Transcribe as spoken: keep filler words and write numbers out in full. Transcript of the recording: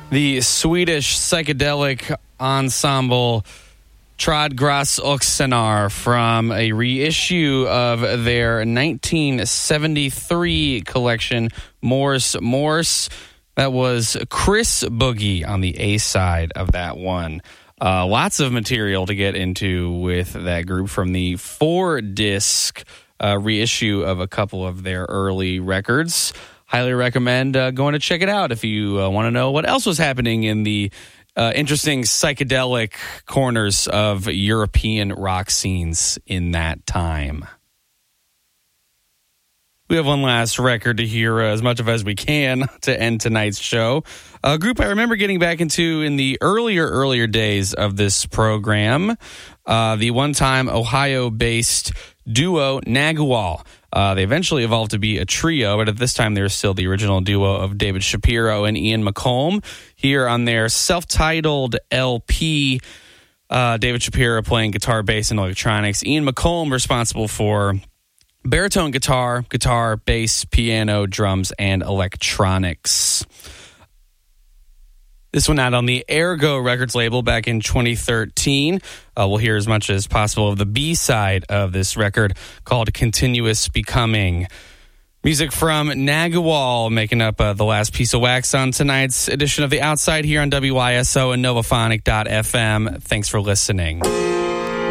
the Swedish psychedelic ensemble Trädgräs och Sonar from a reissue of their nineteen seventy-three collection, Morse Morse. That was Chris Boogie on the A side of that one. Uh, lots of material to get into with that group from the four-disc uh, reissue of a couple of their early records. Highly recommend uh, going to check it out if you uh, want to know what else was happening in the uh, interesting psychedelic corners of European rock scenes in that time. We have one last record to hear uh, as much of as we can to end tonight's show. A group I remember getting back into in the earlier, earlier days of this program. Uh, the one-time Ohio-based duo Nagual. Uh, they eventually evolved to be a trio, but at this time they were still the original duo of David Shapiro and Ian McColm. Here on their self-titled L P, uh, David Shapiro playing guitar, bass, and electronics. Ian McColm responsible for baritone guitar, guitar, bass, piano, drums, and electronics. This one out on the Ergo Records label back in twenty thirteen. Uh, we'll hear as much as possible of the B-side of this record called Continuous Becoming. Music from Nagual making up uh, the last piece of wax on tonight's edition of The Outside here on W I S O and Novophonic dot F M. Thanks for listening.